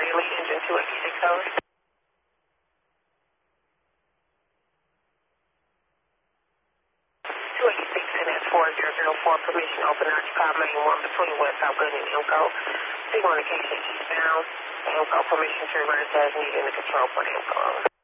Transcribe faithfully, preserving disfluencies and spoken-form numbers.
lead engine two eighty-six over. two eighty-six N S four zero zero four, permission open occupy main one between West South Good and Imco. Signal indication eastbound. Imco permission to reverse as needed in the control point Imco.